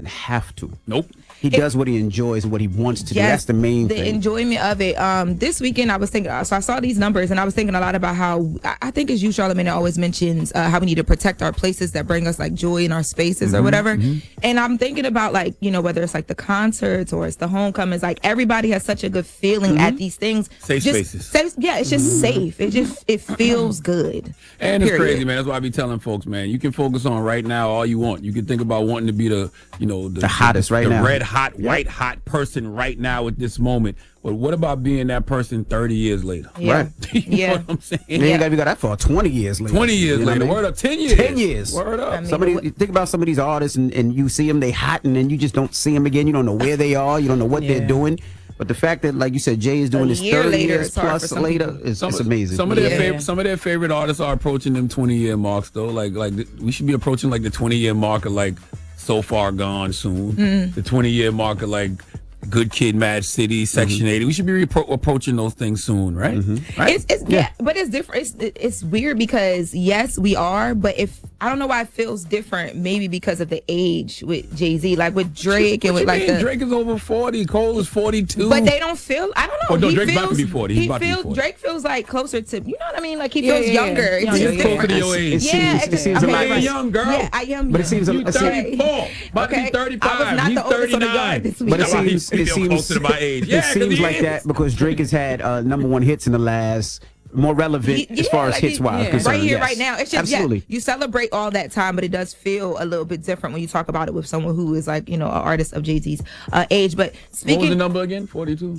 doesn't have to. Nope. He does what he enjoys and what he wants to do. That's the main thing. The enjoyment of it. This weekend, I was thinking, so I saw these numbers and I was thinking a lot about how, I think it's you, Charlamagne, that always mentions how we need to protect our places that bring us like joy in our spaces or whatever. And I'm thinking about like, you know, whether it's like the concerts or it's the homecomings, like everybody has such a good feeling at these things. Safe spaces. It's just safe. It feels good. And it's crazy, man. That's why I be telling folks, man, you can focus on right now all you want. You can think about wanting to be the hottest right now. The red hot, white hot person right now at this moment. But what about being that person 30 years later? Yeah. Right. You know what I'm saying? You ain't got to be that far. 20 years later. 20 years later. Word up. 10 years. 10 years. Word up. I mean, you think about some of these artists and you see them, they hot, and then you just don't see them again. You don't know where they are. You don't know what they're doing. But the fact that, like you said, Jay is doing this 30 years plus later, it's amazing. Some of their favorite artists are approaching them 20-year marks, though. Like we should be approaching like the 20-year mark of like So Far Gone soon. The 20-year mark of like Good Kid, Mad City, Section 80. We should be approaching those things soon, right? Right? But it's different. It's weird because yes, we are. But if I don't know why it feels different, maybe because of the age with Jay-Z, like with Drake and with like Drake is over 40, Cole is 42. But they don't feel. I don't know. Oh, no, Drake's about to be 40. He's about to be 40. Drake feels like closer to. You know what I mean? Like he feels younger. He's closer to your age. It seems like young girl. Yeah, I am. But it seems you 34. About to be 35. I was not He's the oldest 39. on the yard this week. But it seems closer to my age. It seems like that because Drake has had number one hits in the last. More relevant as far as hits wise. Right here, right now. It's just absolutely. You celebrate all that time, but it does feel a little bit different when you talk about it with someone who is like, you know, an artist of Jay-Z's age. But speaking, what was the number again? 42.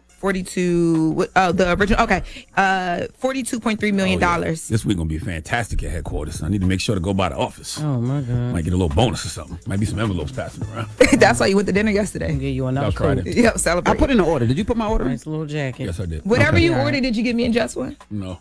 42. The original. Okay, $42.3 million. This week gonna be fantastic at headquarters. I need to make sure to go by the office. Oh my God! Might get a little bonus or something. Might be some envelopes passing around. That's why you went to dinner yesterday. Yeah, you enough. Yep, celebrate. I put in an order. Did you put my order? Nice little jacket. Yes, I did. Whatever you ordered, did you give me in just one? No.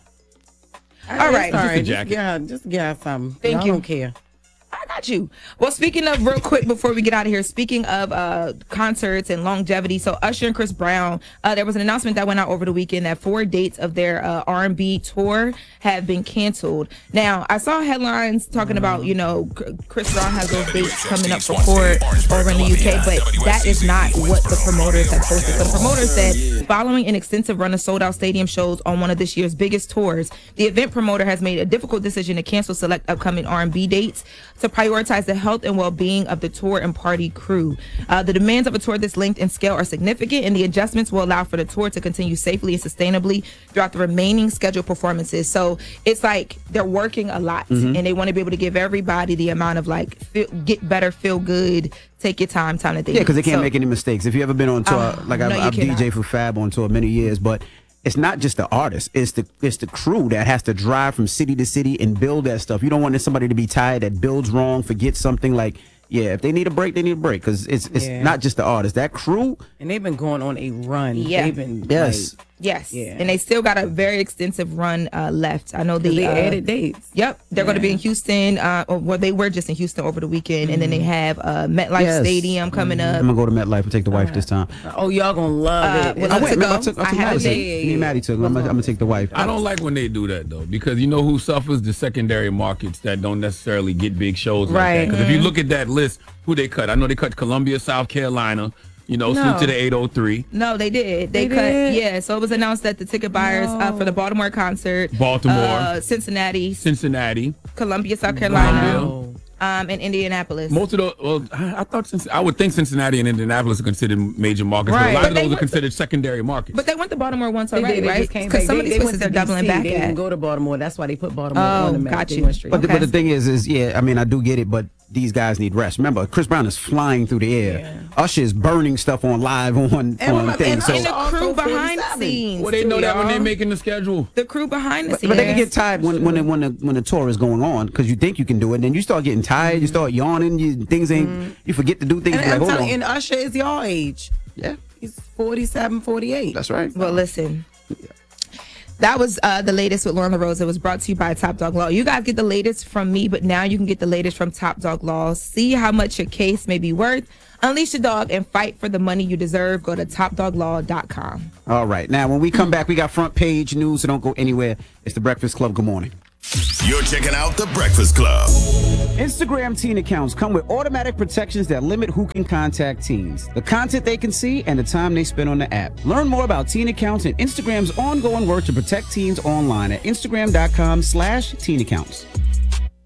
All right. Just a jacket. Just get something. Thank you. I don't care. I got you. Well, speaking of, real quick before we get out of here, speaking of concerts and longevity, so Usher and Chris Brown, there was an announcement that went out over the weekend that 4 dates of their R&B tour have been canceled. Now, I saw headlines talking about, you know, Chris Brown has those dates coming up for court over in the UK, but that is not what the promoters have posted. So the promoter said, following an extensive run of sold-out stadium shows on one of this year's biggest tours, the event promoter has made a difficult decision to cancel select upcoming R&B dates to prioritize the health and well-being of the tour and party crew. The demands of a tour this length and scale are significant, and the adjustments will allow for the tour to continue safely and sustainably throughout the remaining scheduled performances. So it's like they're working a lot, and they want to be able to give everybody the amount of like get better, feel good, take your time that they need. Yeah, because they can't make any mistakes. If you ever been on tour, like I've DJ for Fab on tour many years, but it's not just the artist. It's the crew that has to drive from city to city and build that stuff. You don't want somebody to be tired that builds wrong, forget something. Like, yeah, if they need a break, they need a break because it's not just the artist. That crew. And they've been going on a run. Yeah. They've been, Yes. Yeah. And they still got a very extensive run left. I know they added dates. Yep. They're going to be in Houston. Well, they were just in Houston over the weekend. And then they have MetLife Stadium coming up. I'm going to go to MetLife and take the wife this time. Oh, y'all going to love it. I took Madison. Me and Maddie took. I'm going to take the wife. I don't like when they do that, though, because you know who suffers? The secondary markets that don't necessarily get big shows like that. Because if you look at that list, who they cut? I know they cut Columbia, South Carolina. You know, salute to the 803. No, they did. They cut. Yeah, so it was announced that the ticket buyers for the Baltimore concert, Cincinnati, Columbia, South Carolina, and Indianapolis. Most of those, well, I would think Cincinnati and Indianapolis are considered major markets, but a lot of those are considered secondary markets. But they went to Baltimore once already, right? Because some of these places they're doubling back at. They didn't go to Baltimore. That's why they put Baltimore on the map. Got you. But the thing is, yeah, I mean, I do get it, but these guys need rest. Remember, Chris Brown is flying through the air. Yeah. Usher is burning stuff on live on things. And the crew behind the scenes. Well, they know that when they're making the schedule. The crew behind the scenes. But they can get tired when the tour is going on because you think you can do it, and then you start getting tired, you start yawning, you forget to do things. And Usher is your age. Yeah. He's 47, 48. That's right. Well, listen. That was the latest with Lauren LaRose. It was brought to you by Top Dog Law. You guys get the latest from me, but now you can get the latest from Top Dog Law. See how much your case may be worth. Unleash your dog and fight for the money you deserve. Go to topdoglaw.com. All right. Now, when we come back, we got front page news, so don't go anywhere. It's The Breakfast Club. Good morning. You're checking out The Breakfast Club. Instagram teen accounts come with automatic protections that limit who can contact teens, the content they can see, and the time they spend on the app. Learn more about teen accounts and Instagram's ongoing work to protect teens online at Instagram.com/teen accounts.